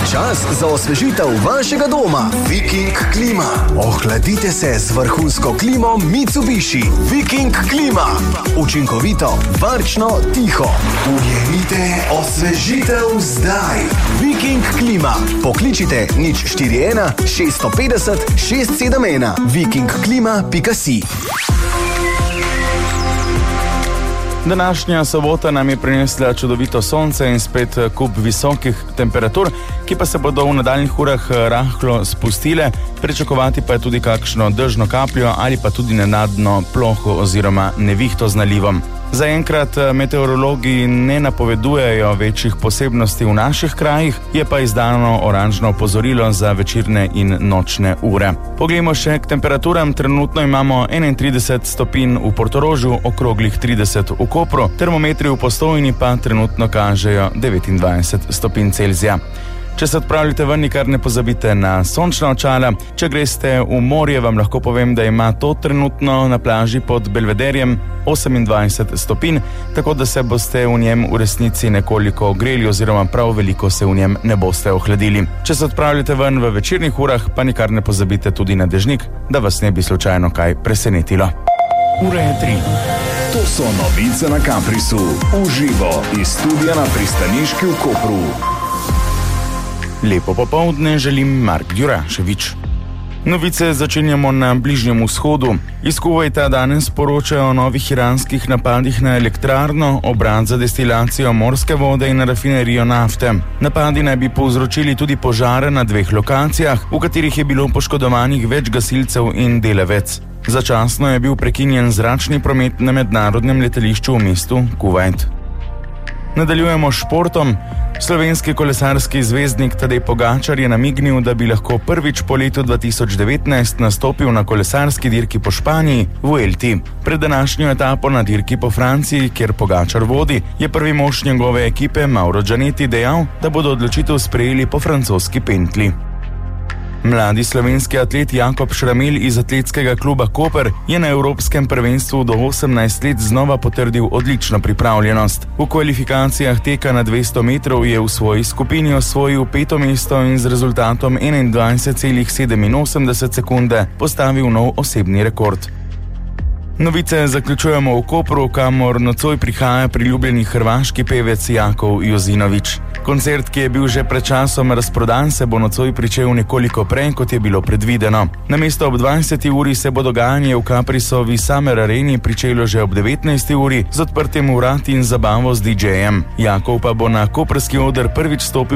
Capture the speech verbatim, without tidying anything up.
Čas za osvežitev vašega doma. Viking klima. Ohladite se z vrhunsko klimo Mitsubishi. Viking klima. Učinkovito, varčno, tiho. Ujemite osvežitev zdaj. Viking klima. Pokličite nič štiri ena šest pet nula šest sedem ena. viking klima pika si. Današnja sobota nam je prinesla čudovito sonce in spet kup visokih temperatur, ki pa se bodo v nadaljnih urah rahlo spustile, pričakovati pa je tudi kakšno dežno kapljo ali pa tudi nenadno ploho oziroma nevihto z nalivom. Zaenkrat meteorologi ne napovedujejo večjih posebnosti v naših krajih, je pa izdano oranžno opozorilo za večerne in nočne ure. Poglejmo še k temperaturam. Trenutno imamo enaintrideset stopinj v Portorožu, okroglih trideset v Kopru, termometri v Postojni pa trenutno kažejo devetindvajset stopinj Celzija. Če se odpravljate ven, nikar ne pozabite na sončna očala. Če greste v morje, vam lahko povem, da ima to trenutno na plaži pod Belvederjem osemindvajset stopinj, tako da se boste v njem v resnici nekoliko ogreli oziroma prav veliko se v njem ne boste ohladili. Če se odpravljate ven v večernih urah, pa nikar ne pozabite tudi na dežnik, da vas ne bi slučajno kaj presenetilo. Ura je tri. To so novice na Kaprisu. Uživo iz studia na pristaniški v Kopru. Lepo popoldne želim Mark Djuraševič. Novice začenjamo na Bližnjem vzhodu. Iz Kuvajta danes poročajo o novih iranskih napadih na elektrarno, obrat za destilacijo morske vode in rafinerijo nafte. Napadi naj bi povzročili tudi požare na dveh lokacijah, v katerih je bilo poškodovanih več gasilcev in delavec. Začasno je bil prekinjen zračni promet na mednarodnem letališču v mestu Kuvajt. Nadaljujemo s športom. Slovenski kolesarski zvezdnik Tadej Pogačar je namignil, da bi lahko prvič po letu dva tisoč devetnajst nastopil na kolesarski dirki po Španiji, Vuelti. Pred današnjo etapo na dirki po Franciji, kjer Pogačar vodi, je prvi mož njegove ekipe Mauro Gianetti dejal, da bodo odločitev sprejeli po francoski pentli. Mladi slovenski atlet Jakob Šramel iz atletskega kluba Koper je na evropskem prvenstvu do osemnajst let znova potrdil odlično pripravljenost. V kvalifikacijah teka na dvesto metrov je v svoji skupini osvojil peto mesto in z rezultatom enaindvajset celih sedeminosemdeset sekunde postavil nov osebni rekord. Novice zaključujemo v Kopru, kamor nocoj prihaja priljubljeni hrvaški pevec Jakov Jozinović. Koncert, ki je bil že pred časom razprodan, se bo nocoj pričel nekoliko prej, kot je bilo predvideno. Namesto ob dvajseti uri se bo dogajanje v Kaprisovi Summer Areni pričelo že ob devetnajsti uri z odprtjem vrat in zabavo z didžejem. Jakov pa bo na koprski oder prvič stopil